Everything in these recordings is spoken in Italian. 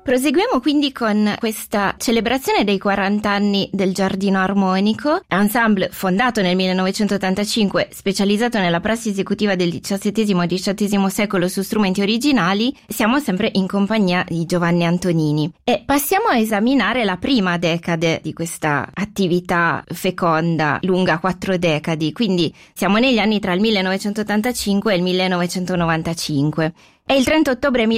Proseguiamo quindi con questa celebrazione dei 40 anni del Giardino Armonico, ensemble fondato nel 1985, specializzato nella prassi esecutiva del XVII e XVIII secolo su strumenti originali. Siamo sempre in compagnia di Giovanni Antonini e passiamo a esaminare la prima decade di questa attività feconda, lunga 4 decadi, quindi siamo negli anni tra il 1985 e il 1995. È il 30 ottobre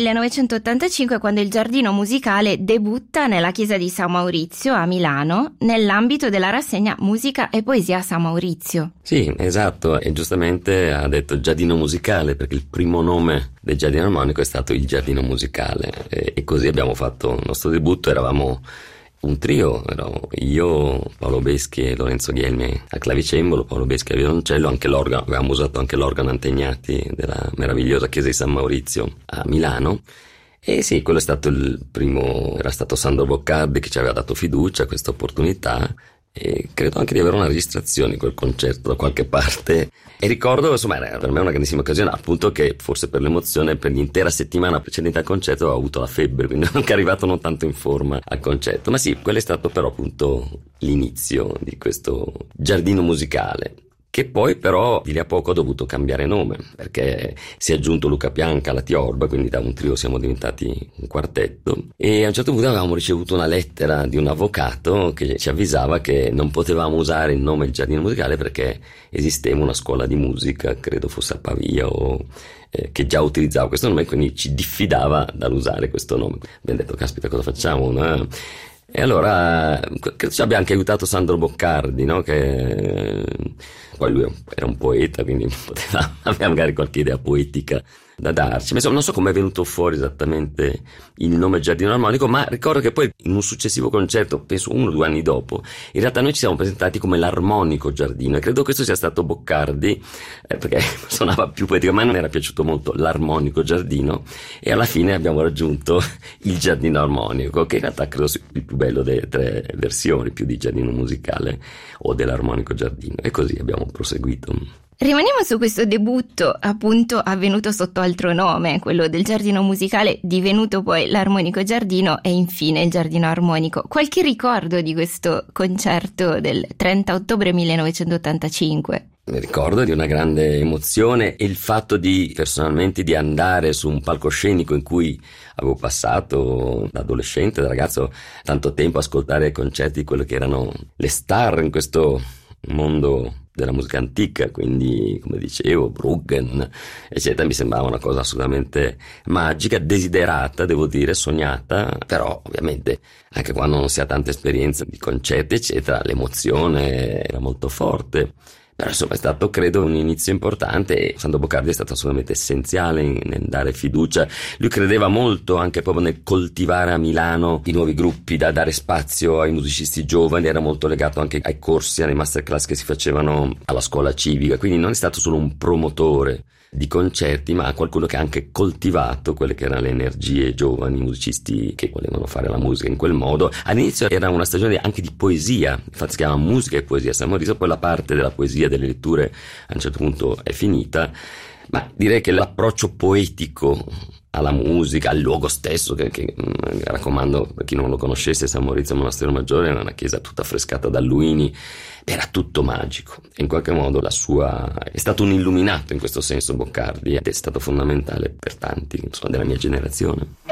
1985 quando il Giardino Musicale debutta nella chiesa di San Maurizio a Milano nell'ambito della rassegna Musica e Poesia a San Maurizio. Sì, esatto, e giustamente ha detto Giardino Musicale perché il primo nome del Giardino Armonico è stato il Giardino Musicale e così abbiamo fatto il nostro debutto. Eravamo un trio, ero io, Paolo Beschi e Lorenzo Ghielmi al clavicembalo, Paolo Beschi al violoncello, anche l'organo, avevamo usato anche l'organo Antegnati della meravigliosa chiesa di San Maurizio a Milano. E sì, quello è stato il primo, era stato Sandro Boccardi che ci aveva dato fiducia a questa opportunità e credo anche di avere una registrazione di quel concerto da qualche parte. E ricordo, insomma, era per me una grandissima occasione, appunto che forse per l'emozione per l'intera settimana precedente al concerto avevo avuto la febbre, quindi anche arrivato non tanto in forma al concerto. Ma sì, quello è stato però appunto l'inizio di questo Giardino Musicale, che poi però di lì a poco ha dovuto cambiare nome, perché si è aggiunto Luca Pianca alla Tiorba, quindi da un trio siamo diventati un quartetto, e a un certo punto avevamo ricevuto una lettera di un avvocato che ci avvisava che non potevamo usare il nome Giardino Musicale perché esisteva una scuola di musica, credo fosse a Pavia che già utilizzava questo nome, quindi ci diffidava dall'usare questo nome. Abbiamo detto, caspita, cosa facciamo, no? E allora credo ci abbia anche aiutato Sandro Boccardi, no? Che poi lui era un poeta, quindi aveva magari qualche idea poetica da darci. Ma insomma, non so come è venuto fuori esattamente il nome Giardino Armonico, ma ricordo che poi in un successivo concerto, penso 1 o 2 anni dopo, in realtà noi ci siamo presentati come l'Armonico Giardino, e credo questo sia stato Boccardi, perché suonava più poetico, ma non era piaciuto molto l'Armonico Giardino, e alla fine abbiamo raggiunto il Giardino Armonico, che in realtà credo sia il più bello delle 3 versioni, più di Giardino Musicale o dell'Armonico Giardino, e così abbiamo proseguito. Rimaniamo su questo debutto appunto avvenuto sotto altro nome, quello del Giardino Musicale, divenuto poi l'Armonico Giardino e infine il Giardino Armonico. Qualche ricordo di questo concerto del 30 ottobre 1985? Mi ricordo di una grande emozione e il fatto di personalmente di andare su un palcoscenico in cui avevo passato da adolescente, da ragazzo, tanto tempo a ascoltare concerti di quello che erano le star in questo mondo della musica antica, quindi come dicevo Bruggen eccetera. Mi sembrava una cosa assolutamente magica, desiderata, devo dire, sognata, però ovviamente anche quando non si ha tanta esperienza di concerti eccetera l'emozione era molto forte. Però insomma è stato, credo, un inizio importante e Sandro Boccardi è stato assolutamente essenziale nel dare fiducia. Lui credeva molto anche proprio nel coltivare a Milano i nuovi gruppi, da dare spazio ai musicisti giovani, era molto legato anche ai corsi, alle masterclass che si facevano alla scuola civica, quindi non è stato solo un promotore di concerti, ma qualcuno che ha anche coltivato quelle che erano le energie giovani, musicisti che volevano fare la musica in quel modo. All'inizio era una stagione anche di poesia, infatti si chiama Musica e Poesia a San Maurizio, poi la parte della poesia, delle letture a un certo punto è finita, ma direi che l'approccio poetico alla musica, al luogo stesso, che raccomando per chi non lo conoscesse, San Maurizio Monastero Maggiore era una chiesa tutta affrescata da Luini, era tutto magico e in qualche modo è stato un illuminato in questo senso Boccardi ed è stato fondamentale per tanti, insomma, della mia generazione.